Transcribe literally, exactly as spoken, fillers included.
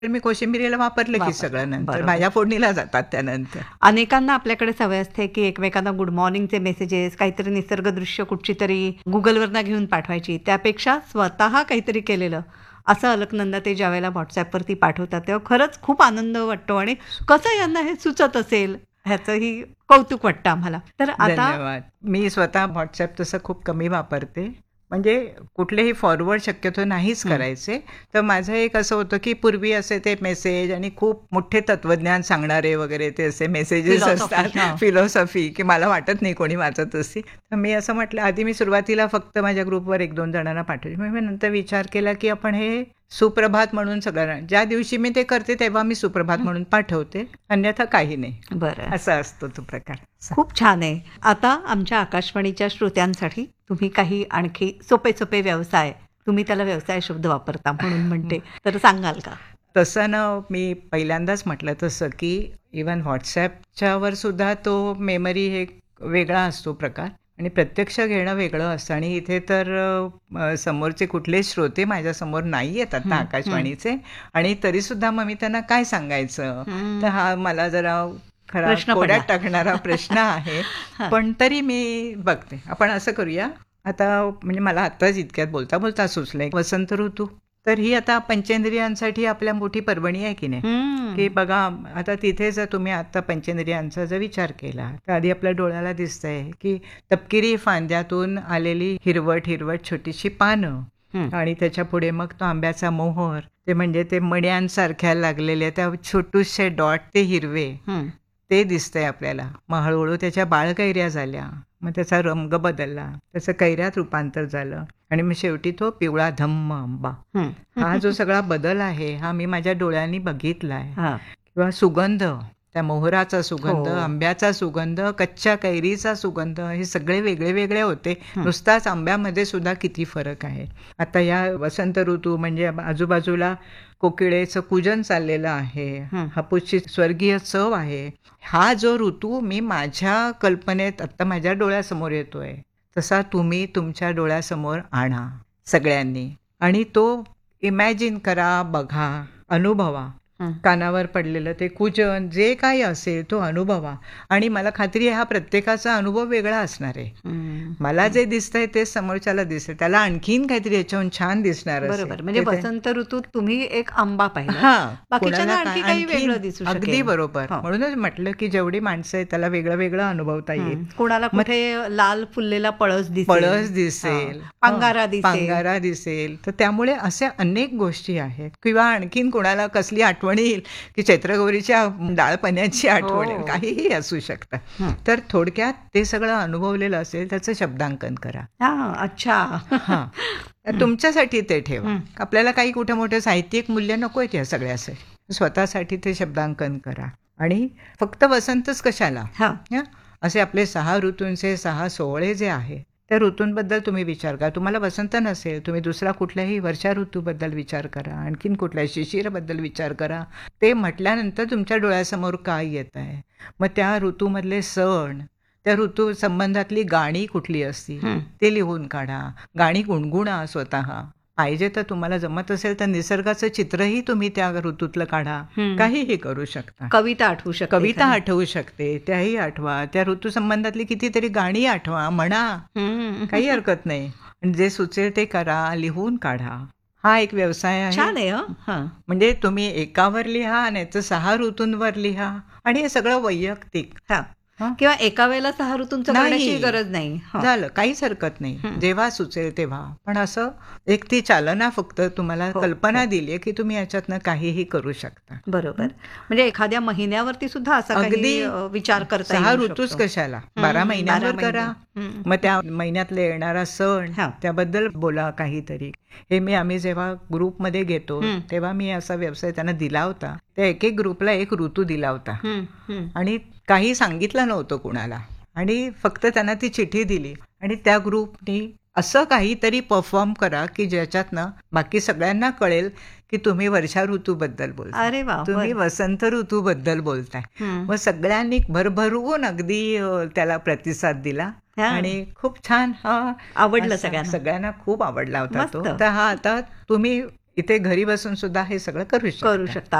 तर मी कोशिंबिरीला वापरलं की वापरलं. सगळं नंतर बरोबर. माझ्या फोडणीला जातात त्यानंतर. अनेकांना आपल्याकडे सवय असते की एकमेकांना गुड मॉर्निंगचे मेसेजेस, काहीतरी निसर्ग दृश्य कुठची तरी गुगलवरनं घेऊन पाठवायची, त्यापेक्षा स्वतः काहीतरी केलेलं असं अलकनंदा ते ज्यावेळेला व्हॉट्सॲपवरती पाठवतात तेव्हा खरंच खूप आनंद वाटतो आणि कसं यांना हे सुचत असेल ह्याचंही कौतुक वाटतं आम्हाला. तर आता धन्यवाद. मी स्वतः व्हॉट्सॲप तसं खूप कमी वापरते. म्हणजे कुठलेही फॉरवर्ड शक्यतो नाहीच हं. करायचे. तर माझं एक असं होतं की पूर्वी असे ते मेसेज आणि खूप मोठे तत्वज्ञान सांगणारे वगैरे ते असे मेसेजेस Philosophy, असतात, हां. फिलॉसॉफी, की मला वाटत नाही कोणी वाचत असते. तर मी असं म्हटलं, आधी मी सुरुवातीला फक्त माझ्या ग्रुपवर एक दोन जणांना पाठवायचे. मग मी नंतर विचार केला की आपण हे सुप्रभात म्हणून सगळ्यांना, ज्या दिवशी मी ते करते तेव्हा मी सुप्रभात म्हणून पाठवते, अन्यथा काही नाही. बरं, असा असतो तो प्रकार. खूप छान आहे. आता आमच्या आकाशवाणीच्या श्रोत्यांसाठी तुम्ही काही आणखी सोपे सोपे व्यवसाय, तुम्ही त्याला व्यवसाय शब्द वापरता म्हणून म्हणते, तर सांगाल का? तसं ना, मी पहिल्यांदाच म्हटलं तसं की इवन व्हॉट्सॲपच्यावर सुद्धा तो मेमरी हे वेगळा असतो प्रकार आणि प्रत्यक्ष घेणं वेगळं असतं. आणि इथे तर अ, समोरचे कुठलेच श्रोते माझ्यासमोर नाही आहेत आता हं, हं. आकाशवाणीचे, आणि तरीसुद्धा मग मी त्यांना काय सांगायचं. हं. तर हा मला जरा खरा प्रश्न कोड्यात पडला. टाकणारा प्रश्न आहे. हां. पण तरी मी बघते. आपण असं करूया, आता म्हणजे मला आत्ताच इतक्यात बोलता बोलता सुचलंय, वसंत ऋतू. तर ही आता पंचेंद्रियांसाठी आपल्या मोठी पर्वणी आहे की नाही, हं. की बघा आता तिथे जर तुम्ही आता पंचेंद्रियांचा जर विचार केला तर आधी आपल्या डोळ्याला दिसतंय की तपकिरी फांद्यातून आलेली हिरवट हिरवट छोटीशी पानं, हं. आणि त्याच्या पुढे मग तो आंब्याचा मोहर, ते म्हणजे ते मण्यांसारख्या लागलेले त्या छोटूशे डॉट ते हिरवे, हं. ते दिसतंय आपल्याला. मग हळूहळू त्याच्या बाळकैऱ्या झाल्या, मग त्याचा रंग बदलला, त्याचं कैऱ्यात रूपांतर झालं, आणि मग शेवटी तो पिवळा धम्म आंबा. हं. हा जो सगळा बदल आहे हा मी माझ्या डोळ्यांनी बघितलाय. हां. किंवा सुगंध, त्या मोहराचा सुगंध, हो. आंब्याचा सुगंध, कच्च्या कैरीचा सुगंध, हे सगळे वेगळे वेगळे होते. हं. नुसताच आंब्यामध्ये सुद्धा किती फरक आहे. आता या वसंत ऋतू म्हणजे आजूबाजूला कोकिळेचं पूजन चाललेलं आहे, हं. हापूसची स्वर्गीय चव आहे. हा जो ऋतू मी माझ्या कल्पनेत आत्ता माझ्या डोळ्यासमोर येतोय, तसा तुम्ही तुमच्या डोळ्यासमोर आणा सगळ्यांनी, आणि तो इमॅजिन करा, बघा, अनुभवा. हं. कानावर पडलेलं ते कूजन जे काही असेल तो अनुभवा. आणि मला खात्री आहे हा प्रत्येकाचा अनुभव वेगळा असणार आहे. हं. मला जे दिसतंय तेच समोरच्याला दिसतंय, त्याला आणखीन काहीतरी याच्याहून छान दिसणार असेल. बरोबर. म्हणजे ते ते- वसंत ऋतूत तुम्ही एक आंबा पाहिला, हां, बाकीच्यांना कोणाला आणखी काय- काही आणखीन वेगळं दिसू शकेल. अगदी बरोबर. हो. म्हणूनच म्हटलं की जेवढी माणसं आहेत त्याला वेगळं वेगळं अनुभवता येईल. हं. कोणाला मग कुठे लाल फुललेला पळस दिसेल, पळस दिसेल, हां. पांगारा हं, दिसेल. पांगारा दिसेल. तर त्यामुळे अशा अनेक गोष्टी आहेत. किंवा आणखीन कोणाला कसली आठवण येईल की चैत्रगौरीच्या डाळपण्याची आठवण येईल, हो. काहीही असू शकतं. हं. तर थोडक्यात ते सगळं अनुभवलेलं असेल त्याचं शब्दांकन करा. हां, अच्छा. हां, तुमच्यासाठी ते ठेवा. हं. आपल्याला काही कुठे मोठे साहित्यिक मूल्य नको आहेत या सगळ्याचे. स्वतःसाठी ते शब्दांकन करा. आणि फक्त वसंतच कशाला, हां. हं? असे आपले सहा ऋतूंचे सहा सोहळे जे आहे त्या ऋतूंबद्दल तुम्ही विचार करा. तुम्हाला वसंत नसेल, तुम्ही दुसरा कुठल्याही वर्षा ऋतूबद्दल विचार करा, आणखीन कुठल्या शिशिराबद्दल विचार करा. ते म्हटल्यानंतर तुमच्या डोळ्यासमोर काय येत आहे, मग त्या ऋतूमधले सण, त्या ऋतू संबंधातली गाणी कुठली असतील हं. ते लिहून काढा. गाणी गुणगुणा स्वतः. पाहिजे तर तुम्हाला जमत असेल तर निसर्गाचं चित्रही तुम्ही त्या ऋतूतलं काढा. हं. काहीही करू शकता. कविता आठवू शकते कविता एखादी. आठवू शकते, त्याही आठवा. त्या ऋतू संबंधातली कितीतरी गाणी आठवा, म्हणा, हं. काही हरकत नाही. आणि जे सुचेल ते करा, लिहून काढा. हा एक व्यवसाय आहे. छान आहे. हं. हं. म्हणजे तुम्ही एकावर लिहा, नाही तर सहा ऋतूंवर लिहा, आणि हे सगळं वैयक्तिक. हां. हं? किंवा एका वेळेला सहा ऋतूंचं नाही. करण्याची गरज नाही. हं. झालं, काहीच हरकत नाही. हं. जेव्हा सुचेल तेव्हा. पण असं एक ती चालना फक्त तुम्हाला हो, कल्पना हो. दिली की तुम्ही याच्यातनं काहीही करू शकता. बरोबर. म्हणजे एखाद्या महिन्यावरती सुद्धा असा काही अगदी अ, विचार करता सहा येऊ ऋतूच शकतो. कशाला, हं, बारा बारा महिन्यांवर महिने. करा. हं. मग त्या महिन्यातले येणारा सण, हां. त्याबद्दल बोला काहीतरी. हे मी आम्ही जेव्हा ग्रुपमध्ये घेतो हं. तेव्हा मी असा व्यवसाय त्यांना दिला होता. त्या एक एक ग्रुपला एक ऋतू दिला होता, हं. हं. आणि काही सांगितलं नव्हतं कुणाला, आणि फक्त त्यांना ती चिठी दिली, आणि त्या ग्रुपनी असं काहीतरी परफॉर्म करा की ज्याच्यातनं बाकी सगळ्यांना कळेल की तुम्ही वर्षा ऋतूबद्दल बोलताय, अरे वा. तुम्ही बरं. वसंत ऋतूबद्दल बोलताय. हं. मग सगळ्यांनी भरभरून अगदी अ, त्याला प्रतिसाद दिला, हां. आणि खूप छान. हा आवडलं असा सगळ्यांना. सगळ्यांना खूप आवडला होता तो. मस्त. तर हा आता तुम्ही इथे घरी बसून सुद्धा हे सगळं करू करू शकता. शकता